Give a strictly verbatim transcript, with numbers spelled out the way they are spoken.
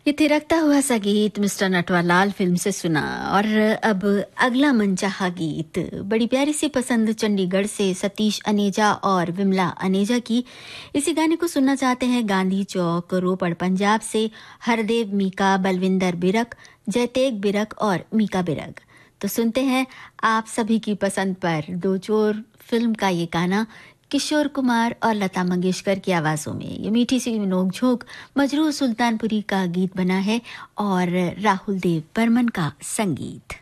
ये थिरकता हुआ सा गीत मिस्टर नटवरलाल फिल्म से सुना। और अब अगला मनचाहा गीत, बड़ी प्यारी सी पसंद चंडीगढ़ से सतीश अनेजा और विमला अनेजा की। इसी गाने को सुनना चाहते हैं गांधी चौक रोपड़ पंजाब से हरदेव मीका, बलविंदर बिरक, जयतेग बिरक और मीका बिरक। तो सुनते हैं आप सभी की पसंद पर दो चोर फिल्म का ये गाना किशोर कुमार और लता मंगेशकर की आवाजों में। ये मीठी सी नोक झोंक मजरू सुल्तानपुरी का गीत बना है और राहुल देव बर्मन का संगीत।